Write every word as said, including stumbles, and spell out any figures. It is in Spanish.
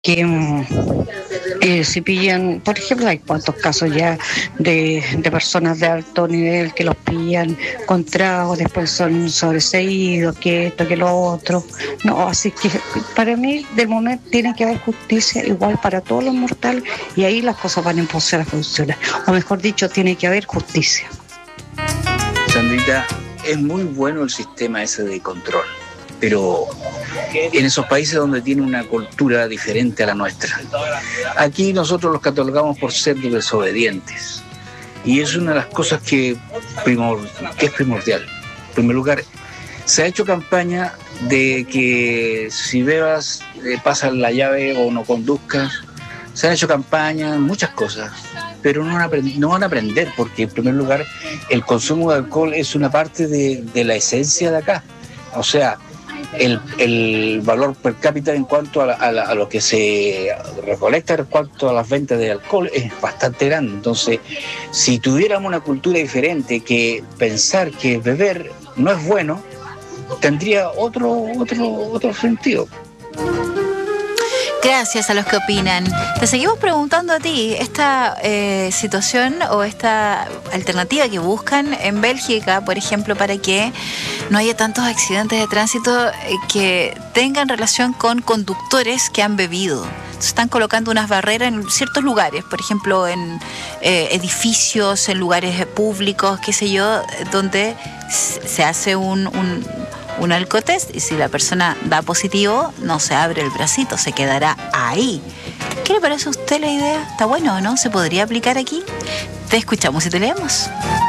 que mm, eh, si pillan, por ejemplo, hay cuantos casos ya de, de personas de alto nivel que los pillan con tragos, después son sobreseídos, que esto, que lo otro. No, así que para mí, de momento, tiene que haber justicia igual para todos los mortales y ahí las cosas van a empezar a funcionar. O mejor dicho, tiene que haber justicia. Sandrita, es muy bueno el sistema ese de control, pero en esos países donde tiene una cultura diferente a la nuestra. Aquí nosotros los catalogamos por ser desobedientes y es una de las cosas que, primor, que es primordial. En primer lugar, se ha hecho campaña de que si bebas, eh, pasas la llave o no conduzcas. Se han hecho campañas, muchas cosas, pero no van, a aprend- no van a aprender porque, en primer lugar, el consumo de alcohol es una parte de, de la esencia de acá. O sea, el, el valor per cápita en cuanto a, la, a, la, a lo que se recolecta en cuanto a las ventas de alcohol es bastante grande. Entonces, si tuviéramos una cultura diferente, que pensar que beber no es bueno, tendría otro, otro, otro sentido. Gracias a los que opinan. Te seguimos preguntando a ti, esta eh, situación o esta alternativa que buscan en Bélgica, por ejemplo, para que no haya tantos accidentes de tránsito eh, que tengan relación con conductores que han bebido. Se están colocando unas barreras en ciertos lugares, por ejemplo, en eh, edificios, en lugares públicos, qué sé yo, donde se hace un... un un alcotest y si la persona da positivo no se abre el bracito, se quedará ahí. ¿Qué le parece a usted la idea? ¿Está bueno o no? ¿Se podría aplicar aquí? Te escuchamos y te leemos.